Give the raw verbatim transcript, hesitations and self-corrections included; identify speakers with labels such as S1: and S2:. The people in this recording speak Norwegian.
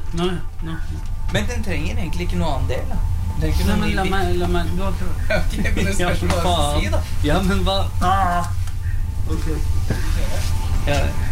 S1: Nei, nei.
S2: Men den trenger egentlig ikke noe annen del, da. Den trenger ikke
S1: Nei,
S2: noe
S1: men
S2: ny
S1: la
S2: bit.
S1: meg, la meg, du har prøvd.
S2: Ok, men det spørs hva du skal si, da.
S1: Ja, men hva? Ah! Ok.
S2: Ja,